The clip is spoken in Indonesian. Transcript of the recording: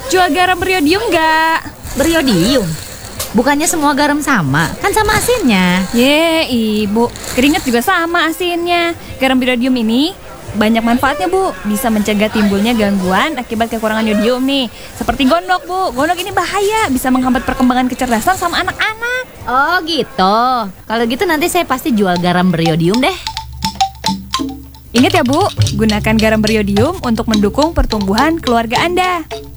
Jual garam beriodium nggak? Beriodium? Bukannya semua garam sama? Kan sama asinnya. Ye, Ibu, keringat juga sama asinnya. Garam beriodium ini banyak manfaatnya, Bu. Bisa mencegah timbulnya gangguan akibat kekurangan yodium nih. Seperti gondok, Bu. Gondok ini bahaya, bisa menghambat perkembangan kecerdasan sama anak-anak. Oh gitu. Kalau gitu nanti saya pasti jual garam beriodium deh. Ingat ya, Bu, gunakan garam beriodium untuk mendukung pertumbuhan keluarga Anda.